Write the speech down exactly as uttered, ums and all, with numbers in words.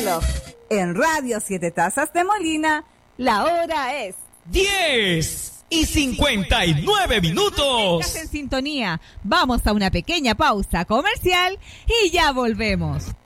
reloj. En Radio Siete Tazas de Molina, la hora es diez y cincuenta y nueve minutos. Estás en sintonía. Vamos a una pequeña pausa comercial y ya volvemos.